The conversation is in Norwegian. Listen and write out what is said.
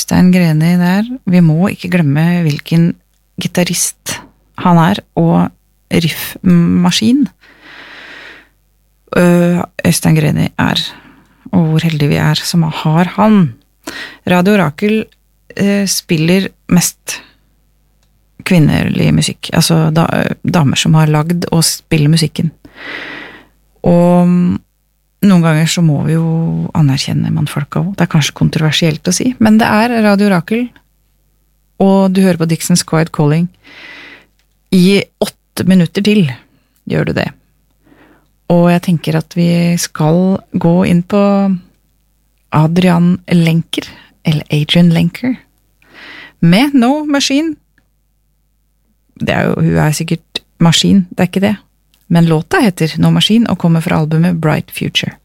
Øystein Greni der, vi må ikke glemme hvilken gitarist han og riffmaskin Øystein Greni og hvor heldige vi som har han. Radio Rakel spiller mest kvinnerlig musikk, altså damer som har lagd og spiller musikken. Og noen ganger så må vi jo anerkjenne mannfolka også. Det kanskje kontroversielt å si, men det Radio Rakel, og du hører på Dixon's Quiet Calling. I 8 minutter til gjør du det. Og jeg tenker at vi skal gå inn på Adrian Lenker, eller Adrian Lenker, med No Machine. Hun sikkert maskin, det ikke det. Men låta heter No Machine og kommer fra albumet Bright Future.